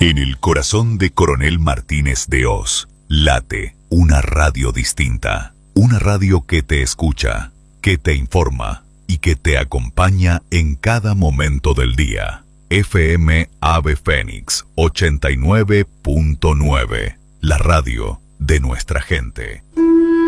En el corazón de Coronel Martínez de Hoz, late una radio distinta. Una radio que te escucha, que te informa y que te acompaña en cada momento del día. FM Ave Fénix 89.9, la radio de nuestra gente.